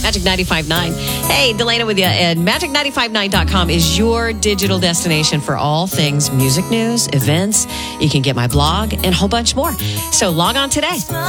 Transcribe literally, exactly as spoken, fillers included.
Magic ninety-five point nine. Hey, Delana with you. And magic nine five nine dot com is your digital destination for all things music news, events. You can get my blog and a whole bunch more. So log on today.